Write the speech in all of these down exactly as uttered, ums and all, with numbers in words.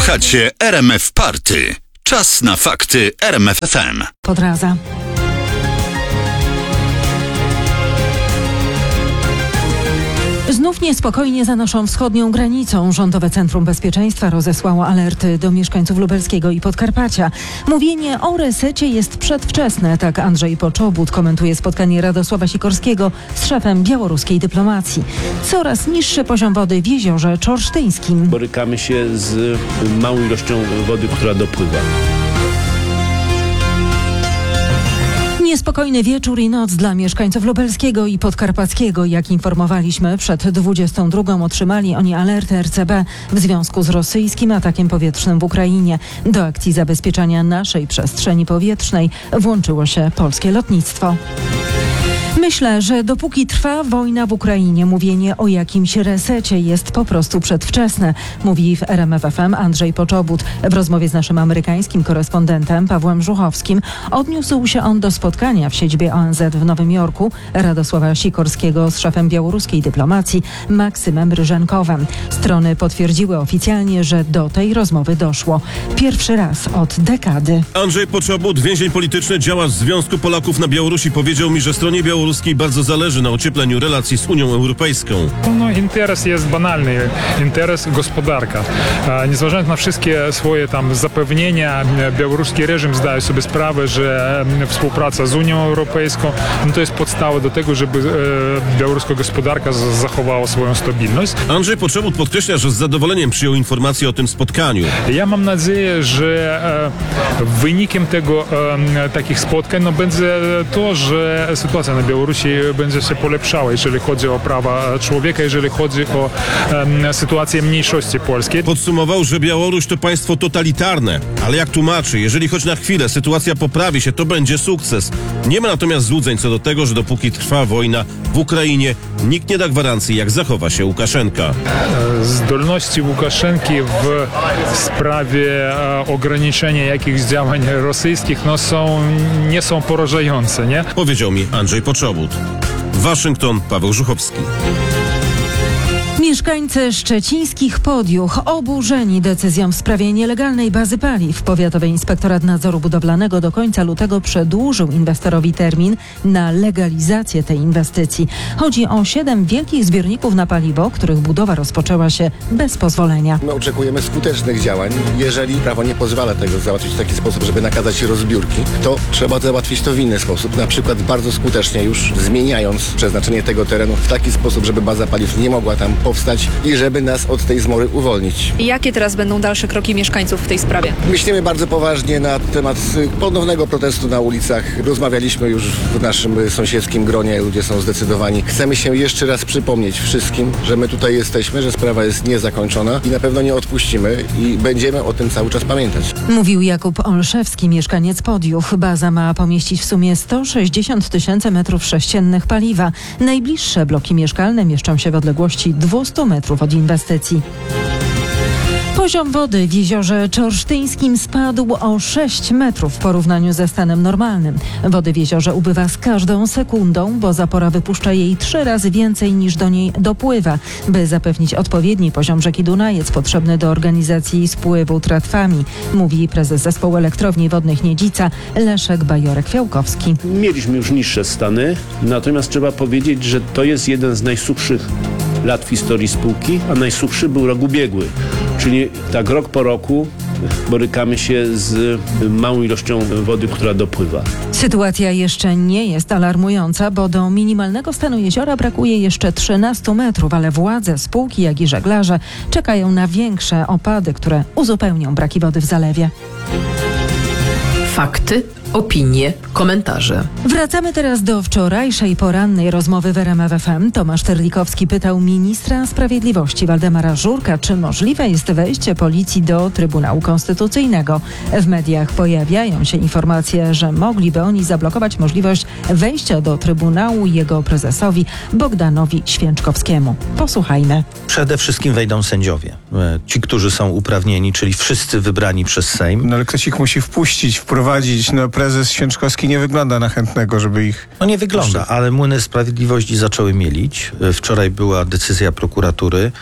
Słuchacie R M F Party. Czas na fakty R M F F M. Podraza. Znów niespokojnie za naszą wschodnią granicą. Rządowe Centrum Bezpieczeństwa rozesłało alerty do mieszkańców Lubelskiego i Podkarpacia. Mówienie o resecie jest przedwczesne, tak Andrzej Poczobut komentuje spotkanie Radosława Sikorskiego z szefem białoruskiej dyplomacji. Coraz niższy poziom wody w jeziorze Czorsztyńskim. Borykamy się z małą ilością wody, która dopływa. Niespokojny wieczór i noc dla mieszkańców Lubelskiego i Podkarpackiego. Jak informowaliśmy, przed dwudziestą drugą otrzymali oni alerty R C B w związku z rosyjskim atakiem powietrznym w Ukrainie. Do akcji zabezpieczania naszej przestrzeni powietrznej włączyło się polskie lotnictwo. Myślę, że dopóki trwa wojna w Ukrainie, mówienie o jakimś resecie jest po prostu przedwczesne, mówi w R M F F M Andrzej Poczobut. W rozmowie z naszym amerykańskim korespondentem Pawłem Żuchowskim odniósł się on do spotkania w siedzibie O N Z w Nowym Jorku Radosława Sikorskiego z szefem białoruskiej dyplomacji Maksymem Ryżenkowem. Strony potwierdziły oficjalnie, że do tej rozmowy doszło. Pierwszy raz od dekady. Andrzej Poczobut, więzień polityczny, działacz Związku Polaków na Białorusi, powiedział mi, że stronie białoruskiej bardzo zależy na ociepleniu relacji z Unią Europejską. No, interes jest banalny, interes gospodarka. Niezważając na wszystkie swoje tam zapewnienia, białoruski reżim zdaje sobie sprawę, że współpraca z Unią Europejską no to jest podstawa do tego, żeby e, białoruska gospodarka z- zachowała swoją stabilność. Andrzej Poczobut podkreśla, że z zadowoleniem przyjął informację o tym spotkaniu. Ja mam nadzieję, że e, wynikiem tego e, takich spotkań no, będzie to, że sytuacja na Białorusi będzie się polepszała, jeżeli chodzi o prawa człowieka, jeżeli chodzi o e, sytuację mniejszości polskiej. Podsumował, że Białoruś to państwo totalitarne, ale jak tłumaczy, jeżeli choć na chwilę sytuacja poprawi się, to będzie sukces. Nie ma natomiast złudzeń co do tego, że dopóki trwa wojna w Ukrainie, nikt nie da gwarancji, jak zachowa się Łukaszenka. Zdolności Łukaszenki w sprawie e, ograniczenia jakichś działań rosyjskich no, są, nie są porażające, nie? Powiedział mi Andrzej Poczobut. Waszyngton, Paweł Żuchowski. Mieszkańcy szczecińskich Podjuch oburzeni decyzją w sprawie nielegalnej bazy paliw. Powiatowy Inspektorat Nadzoru Budowlanego do końca lutego przedłużył inwestorowi termin na legalizację tej inwestycji. Chodzi o siedem wielkich zbiorników na paliwo, których budowa rozpoczęła się bez pozwolenia. My oczekujemy skutecznych działań. Jeżeli prawo nie pozwala tego załatwić w taki sposób, żeby nakazać rozbiórki, to trzeba załatwić to w inny sposób. Na przykład bardzo skutecznie już zmieniając przeznaczenie tego terenu w taki sposób, żeby baza paliw nie mogła tam powstać i żeby nas od tej zmory uwolnić. Jakie teraz będą dalsze kroki mieszkańców w tej sprawie? Myślimy bardzo poważnie na temat ponownego protestu na ulicach. Rozmawialiśmy już w naszym sąsiedzkim gronie, ludzie są zdecydowani. Chcemy się jeszcze raz przypomnieć wszystkim, że my tutaj jesteśmy, że sprawa jest niezakończona i na pewno nie odpuścimy i będziemy o tym cały czas pamiętać. Mówił Jakub Olszewski, mieszkaniec Podjuch. Baza ma pomieścić w sumie sto sześćdziesiąt tysięcy metrów sześciennych paliwa. Najbliższe bloki mieszkalne mieszczą się w odległości dwieście metrów od inwestycji. Poziom wody w jeziorze Czorsztyńskim spadł o sześć metrów w porównaniu ze stanem normalnym. Wody w jeziorze ubywa z każdą sekundą, bo zapora wypuszcza jej trzy razy więcej niż do niej dopływa. By zapewnić odpowiedni poziom rzeki Dunajec potrzebny do organizacji spływu tratwami, mówi prezes zespołu elektrowni wodnych Niedzica Leszek Bajorek-Fiałkowski. Mieliśmy już niższe stany, natomiast trzeba powiedzieć, że to jest jeden z najsuchszych lat w historii spółki, a najsuchszy był rok ubiegły. Czyli tak rok po roku borykamy się z małą ilością wody, która dopływa. Sytuacja jeszcze nie jest alarmująca, bo do minimalnego stanu jeziora brakuje jeszcze trzynastu metrów, ale władze spółki, jak i żeglarze czekają na większe opady, które uzupełnią braki wody w zalewie. Fakty, opinie, komentarze. Wracamy teraz do wczorajszej porannej rozmowy w R M F F M. Tomasz Terlikowski pytał ministra sprawiedliwości Waldemara Żurka, czy możliwe jest wejście policji do Trybunału Konstytucyjnego. W mediach pojawiają się informacje, że mogliby oni zablokować możliwość wejścia do Trybunału jego prezesowi Bogdanowi Święczkowskiemu. Posłuchajmy. Przede wszystkim wejdą sędziowie. Ci, którzy są uprawnieni, czyli wszyscy wybrani przez Sejm. No ale ktoś ich musi wpuścić, wprowadzić. No prezes Święczkowski nie wygląda na chętnego, żeby ich... No nie wygląda, ale młyny sprawiedliwości zaczęły mielić. Wczoraj była decyzja prokuratury.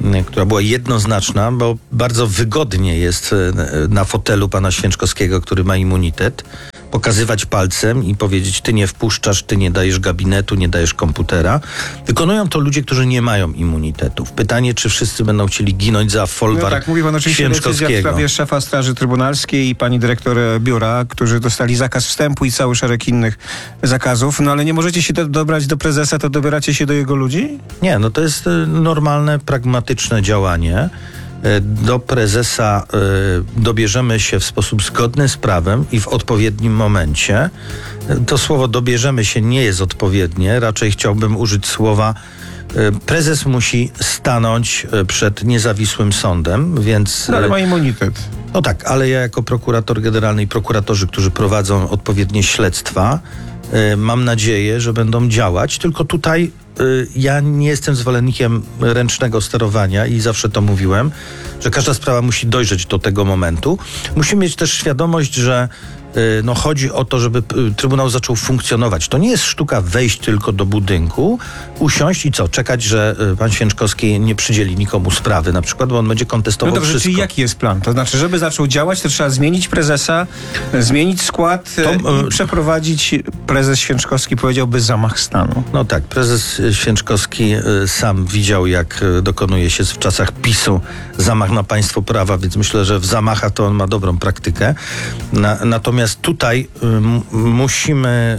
która była jednoznaczna, bo bardzo wygodnie jest na fotelu pana Święczkowskiego, który ma immunitet, pokazywać palcem i powiedzieć: ty nie wpuszczasz, ty nie dajesz gabinetu, nie dajesz komputera. Wykonują to ludzie, którzy nie mają immunitetów. Pytanie, czy wszyscy będą chcieli ginąć za folwark no tak, mówi pan oczywiście decyzja w sprawie szefa Straży Trybunalskiej i pani dyrektor biura, którzy dostali zakaz wstępu i cały szereg innych zakazów, no ale nie możecie się do, dobrać do prezesa, to dobieracie się do jego ludzi? Nie, no to jest normalne, pragmatyczne działanie. Do prezesa y, dobierzemy się w sposób zgodny z prawem i w odpowiednim momencie. To słowo dobierzemy się nie jest odpowiednie, raczej chciałbym użyć słowa y, prezes musi stanąć przed niezawisłym sądem, więc... No, ale ma immunitet. No tak, ale ja jako prokurator generalny i prokuratorzy, którzy prowadzą odpowiednie śledztwa, y, mam nadzieję, że będą działać, tylko tutaj ja nie jestem zwolennikiem ręcznego sterowania i zawsze to mówiłem, że każda sprawa musi dojrzeć do tego momentu. Musimy mieć też świadomość, że no, chodzi o to, żeby Trybunał zaczął funkcjonować. To nie jest sztuka wejść tylko do budynku, usiąść i co? Czekać, że pan Święczkowski nie przydzieli nikomu sprawy, na przykład, bo on będzie kontestował no dobrze, wszystko. Czyli jaki jest plan? To znaczy, żeby zaczął działać, to trzeba zmienić prezesa, zmienić skład to, i przeprowadzić, prezes Święczkowski powiedziałby, zamach stanu. No tak, prezes Święczkowski sam widział, jak dokonuje się w czasach PiSu zamach na państwo prawa, więc myślę, że w zamachach to on ma dobrą praktykę. Na, natomiast Natomiast tutaj y, musimy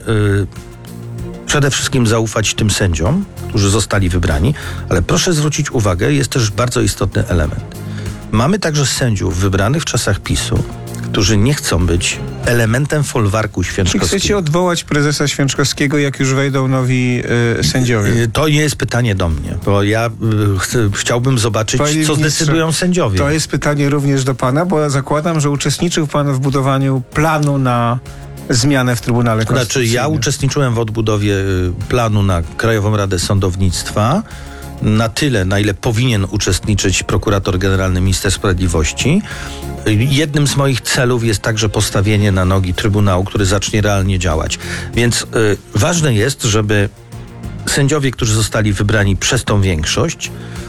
y, przede wszystkim zaufać tym sędziom, którzy zostali wybrani, ale proszę zwrócić uwagę, jest też bardzo istotny element. Mamy także sędziów wybranych w czasach PiSu, którzy nie chcą być elementem folwarku Święczkowskiego. Czy chcecie odwołać prezesa Święczkowskiego, jak już wejdą nowi y, sędziowie? To nie jest pytanie do mnie, bo ja y, chcę, chciałbym zobaczyć, Panie co ministrze, zdecydują sędziowie. To jest pytanie również do pana, bo ja zakładam, że uczestniczył pan w budowaniu planu na zmianę w Trybunale Konstytucyjnym. Znaczy, ja uczestniczyłem w odbudowie planu na Krajową Radę Sądownictwa na tyle, na ile powinien uczestniczyć prokurator generalny, minister sprawiedliwości. Jednym z moich celów jest także postawienie na nogi Trybunału, który zacznie realnie działać. Więc y, ważne jest, żeby sędziowie, którzy zostali wybrani przez tą większość,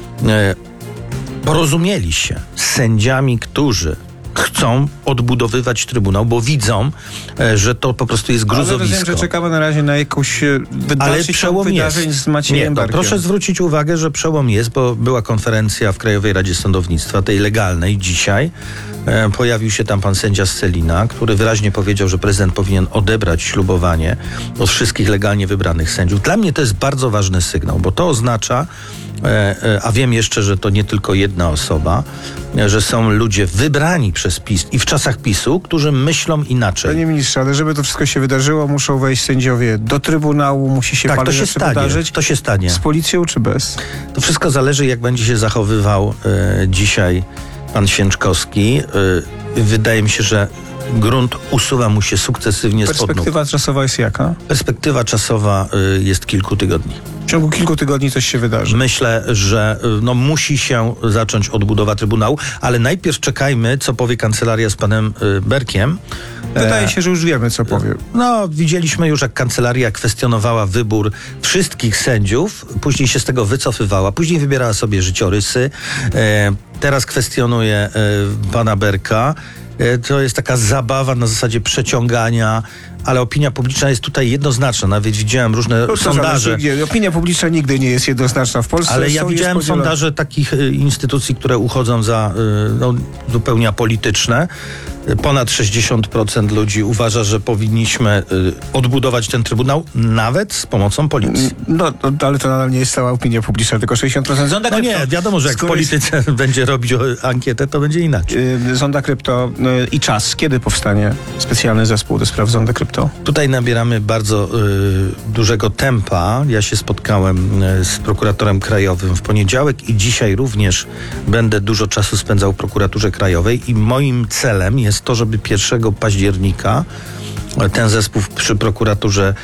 y, porozumieli się z sędziami, którzy chcą odbudowywać Trybunał, bo widzą, że to po prostu jest gruzowisko. Ale rozumiem, że czekamy na razie na jakąś dalszy ciąg wydarzeń z Maciejem Barkiem. Proszę zwrócić uwagę, że przełom jest, bo była konferencja w Krajowej Radzie Sądownictwa, tej legalnej dzisiaj. E, pojawił się tam pan sędzia Scelina, który wyraźnie powiedział, że prezydent powinien odebrać ślubowanie od wszystkich legalnie wybranych sędziów. Dla mnie to jest bardzo ważny sygnał, bo to oznacza, e, e, a wiem jeszcze, że to nie tylko jedna osoba, e, że są ludzie wybrani przez PiS i w czasach PiSu, którzy myślą inaczej. Panie ministrze, ale żeby to wszystko się wydarzyło, muszą wejść sędziowie do Trybunału, musi się tak, parę to się rzeczy stanie, wydarzyć. To się stanie. Z policją czy bez? To wszystko zależy, jak będzie się zachowywał e, dzisiaj pan Święczkowski. E, wydaje mi się, że grunt usuwa mu się sukcesywnie spod nóg. Perspektywa czasowa jest jaka? Perspektywa czasowa y, jest kilku tygodni. W ciągu kilku tygodni coś się wydarzy. Myślę, że y, no, musi się zacząć odbudowa Trybunału, ale najpierw czekajmy, co powie kancelaria z panem y, Berkiem. Wydaje się, że już wiemy, co powie. No, widzieliśmy już, jak kancelaria kwestionowała wybór wszystkich sędziów, później się z tego wycofywała, później wybierała sobie życiorysy, e, teraz kwestionuje e, pana Berka. To jest taka zabawa na zasadzie przeciągania, ale opinia publiczna jest tutaj jednoznaczna. Nawet widziałem różne no, sondaże. Nigdy. Opinia publiczna nigdy nie jest jednoznaczna w Polsce. Ale ja widziałem sondaże takich y, instytucji, które uchodzą za y, no, zupełnie apolityczne. Ponad sześćdziesiąt procent ludzi uważa, że powinniśmy y, odbudować ten Trybunał, nawet z pomocą policji. No, no, ale to nadal nie jest cała opinia publiczna, tylko sześćdziesiąt procent. Zonda no krypto, nie, wiadomo, że jak w polityce jest... będzie robić ankietę, to będzie inaczej. Yy, Zonda krypto yy, i czas. Kiedy powstanie specjalny zespół do spraw Zonda krypto? Tutaj nabieramy bardzo y, dużego tempa. Ja się spotkałem y, z prokuratorem krajowym w poniedziałek i dzisiaj również będę dużo czasu spędzał w prokuraturze krajowej i moim celem jest to, żeby pierwszego października ten zespół przy prokuraturze,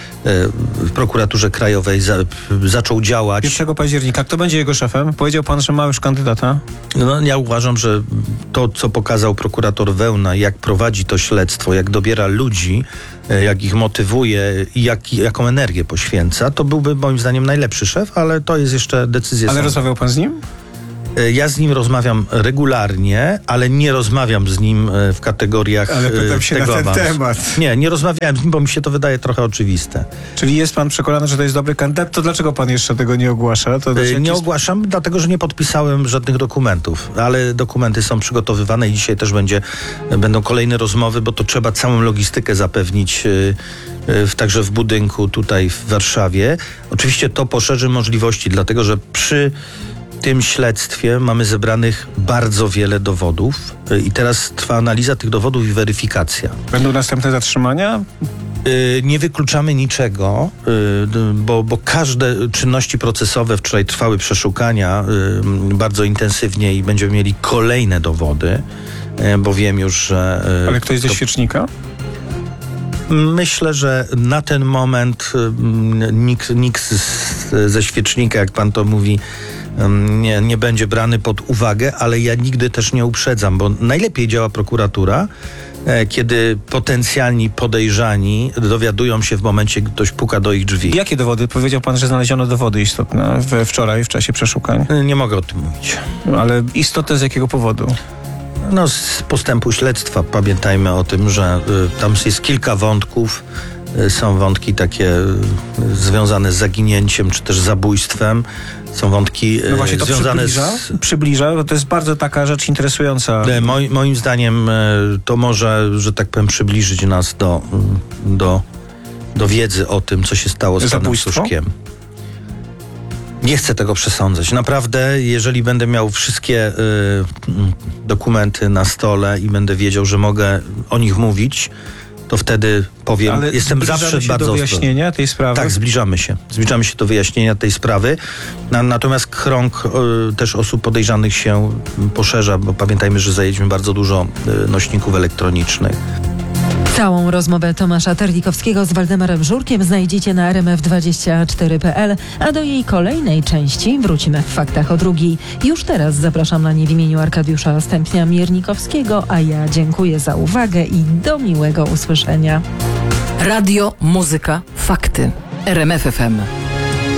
w prokuraturze krajowej za, zaczął działać. pierwszego października. Kto będzie jego szefem? Powiedział pan, że ma już kandydata? No, ja uważam, że to, co pokazał prokurator Wełna, jak prowadzi to śledztwo, jak dobiera ludzi, jak ich motywuje i jak, jaką energię poświęca, to byłby moim zdaniem najlepszy szef, ale to jest jeszcze decyzja. Ale sądu. rozmawiał pan z nim? Ja z nim rozmawiam regularnie, ale nie rozmawiam z nim w kategoriach ale pytam się tego na ten awansu. temat. Nie, nie rozmawiałem z nim, bo mi się to wydaje trochę oczywiste. Czyli jest pan przekonany, że to jest dobry kandydat? To dlaczego pan jeszcze tego nie ogłasza? To Nie jakieś... ogłaszam, dlatego że nie podpisałem żadnych dokumentów, ale dokumenty są przygotowywane i dzisiaj też będzie, będą kolejne rozmowy, bo to trzeba całą logistykę zapewnić w, także w budynku tutaj w Warszawie. Oczywiście to poszerzy możliwości, dlatego że przy W tym śledztwie mamy zebranych bardzo wiele dowodów i teraz trwa analiza tych dowodów i weryfikacja. Będą następne zatrzymania? Nie wykluczamy niczego, bo, bo każde czynności procesowe, wczoraj trwały przeszukania bardzo intensywnie i będziemy mieli kolejne dowody, bo wiem już, że... Ale ktoś ze to... świecznika? Myślę, że na ten moment nikt, nikt ze świecznika, jak pan to mówi, Nie, nie będzie brany pod uwagę, ale ja nigdy też nie uprzedzam, bo najlepiej działa prokuratura, e, kiedy potencjalni podejrzani dowiadują się w momencie, gdy ktoś puka do ich drzwi. Jakie dowody? Powiedział pan, że znaleziono dowody istotne we, wczoraj w czasie przeszukań. Nie mogę o tym mówić. Ale istotne z jakiego powodu? No z postępu śledztwa. Pamiętajmy o tym, że y, tam jest kilka wątków. Y, są wątki takie y, związane z zaginięciem, czy też zabójstwem. Są wątki no właśnie, to związane przybliża, z... Przybliża, bo to jest bardzo taka rzecz interesująca. Moi, moim zdaniem to może, że tak powiem, przybliżyć nas do, do, do wiedzy o tym, co się stało z panem Suszkiem. Nie chcę tego przesądzać. Naprawdę, jeżeli będę miał wszystkie y, dokumenty na stole i będę wiedział, że mogę o nich mówić, to wtedy powiem, ale jestem zawsze się bardzo do wyjaśnienia ostro. tej sprawy? Tak, zbliżamy się. Zbliżamy się do wyjaśnienia tej sprawy. Na, natomiast krąg y, też osób podejrzanych się poszerza, bo pamiętajmy, że zajęliśmy bardzo dużo y, nośników elektronicznych. Całą rozmowę Tomasza Terlikowskiego z Waldemarem Żurkiem znajdziecie na r m f dwadzieścia cztery kropka p l, a do jej kolejnej części wrócimy w Faktach o drugiej. Już teraz zapraszam na nie w imieniu Arkadiusza Stępnia-Miernikowskiego, a ja dziękuję za uwagę i do miłego usłyszenia. Radio, muzyka, fakty. R M F F M.